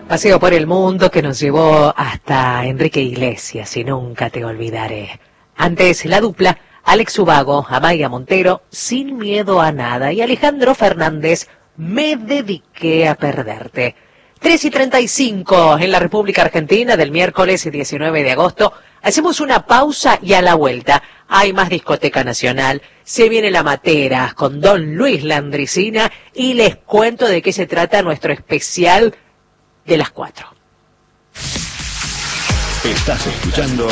Paseo por el mundo que nos llevó hasta Enrique Iglesias y Nunca te olvidaré. Antes la dupla Alex Ubago, Amaya Montero, Sin miedo a nada, y Alejandro Fernández, Me dediqué a perderte. 3:35 en la República Argentina del miércoles 19 de agosto. Hacemos una pausa y a la vuelta hay más Discoteca Nacional. Se viene La Matera con Don Luis Landricina y les cuento de qué se trata nuestro especial de las 4. Estás escuchando